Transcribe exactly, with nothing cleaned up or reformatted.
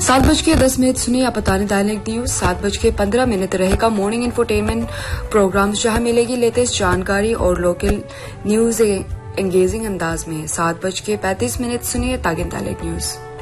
सात बज के दस मिनट सुनिए आप बताने डायलेक्ट न्यूज। सात बज के पंद्रह मिनट रहेगा मॉर्निंग इंफोटेनमेंट प्रोग्राम, जहां मिलेगी लेटेस्ट जानकारी और लोकल न्यूज एंगेजिंग अंदाज में। सात बज के पैंतीस मिनट सुनिए तागिन डायलेक्ट न्यूज।